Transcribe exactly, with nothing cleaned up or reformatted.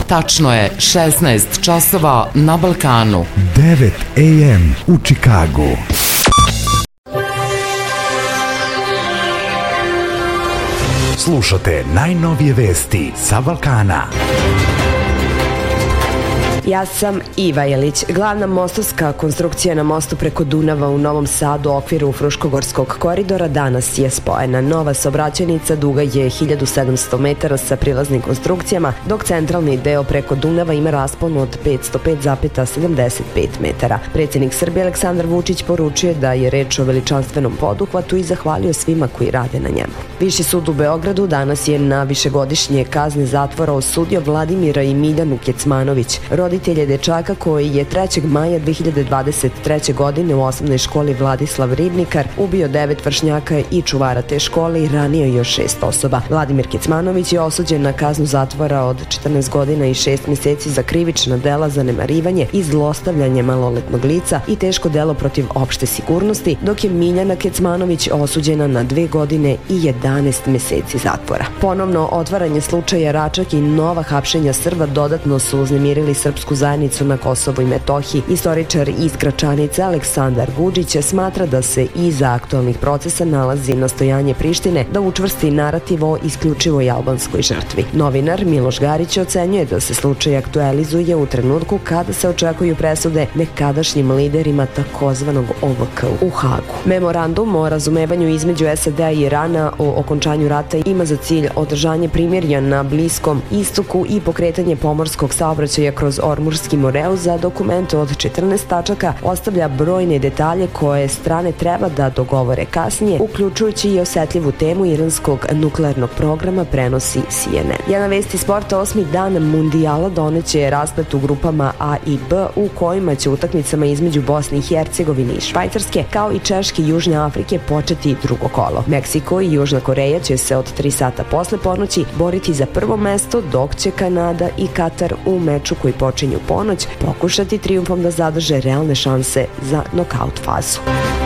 Tačno je šesnaest časova na Balkanu. devet a m u Čikagu. Slušate najnovije vesti sa Balkana. Ja sam Iva Jelić. Glavna mostovska konstrukcija na mostu preko Dunava u Novom Sadu u okviru Fruškogorskog koridora danas je spojena. Nova saobraćajnica duga je hiljadu sedamsto metara sa prilaznim konstrukcijama, dok centralni deo preko Dunava ima raspon od petsto pet zarez sedamdeset pet metara. Predsjednik Srbije Aleksandar Vučić poručuje da je reč o veličanstvenom poduhvatu i zahvalio svima koji rade na njemu. Viši sud u Beogradu danas je na višegodišnje kazne zatvora osudio Vladimira i Miljanu Kecmanović, roditelje dečaka koji je trećeg maja dve hiljade dvadeset treće. godine u osnovnoj školi Vladislav Ribnikar ubio devet vršnjaka i čuvara te škole i ranio još šest osoba. Vladimir Kecmanović je osuđen na kaznu zatvora od četrnaest godina i šest mjeseci za krivična dela zanemarivanje i zlostavljanje maloletnog lica i teško delo protiv opšte sigurnosti, dok je Miljana Kecmanović osuđena na dve godine i jedanaest mjeseci zatvora. Ponovno otvaranje slučaja Račak i nova hapšenja Srba dodatno su uznemirili srpsku zajednicu na Kosovu i Metohiji. Istoričar iz Gračanice Aleksandar Guđić smatra da se iza aktualnih procesa nalazi nastojanje Prištine da učvrsti narativ o isključivoj albanskoj žrtvi. Novinar Miloš Garić ocenjuje da se slučaj aktualizuje u trenutku kada se očekuju presude nekadašnjim liderima takozvanog O V K u Hagu. Memorandum o razumevanju između S A D-a i Irana o okončanju rata ima za cilj održanje primirja na Bliskom istoku i pokretanje pomorskog saobraćaja kroz Ormurski Moreu. Za dokument od četrnaest tačaka ostavlja brojne detalje koje strane treba da dogovore kasnije, uključujući i osetljivu temu iranskog nuklearnog programa, prenosi C N N. Jedna vest iz sporta, osmi dan mundijala doneće rasplet u grupama A i B u kojima će utakmicama između Bosne i Hercegovine i Švajcarske, kao i Češke i Južne Afrike početi drugo kolo. Meksiko i Južna Koreja će se od tri sata posle ponoći boriti za prvo mesto, dok će Kanada i Katar u meču koji počinju ponoć pokušati trijumfom da zadrže realne šanse za nokaut fazu.